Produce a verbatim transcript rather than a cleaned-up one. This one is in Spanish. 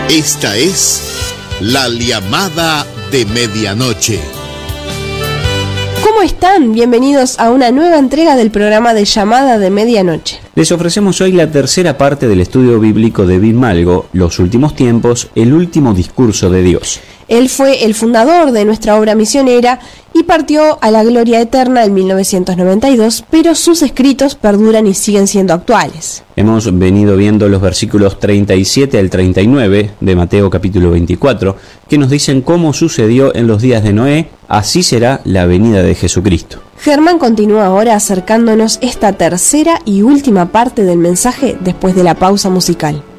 Esta es la llamada de medianoche. ¿Cómo están? Bienvenidos a una nueva entrega del programa de Llamada de Medianoche. Les ofrecemos hoy la tercera parte del estudio bíblico de David Malgo, Los últimos tiempos, el último discurso de Dios. Él fue el fundador de nuestra obra misionera y partió a la gloria eterna en mil novecientos noventa y dos, pero sus escritos perduran y siguen siendo actuales. Hemos venido viendo los versículos treinta y siete al treinta y nueve de Mateo capítulo veinticuatro, que nos dicen cómo sucedió en los días de Noé, así será la venida de Jesucristo. Germán continúa ahora acercándonos esta tercera y última parte del mensaje después de la pausa musical.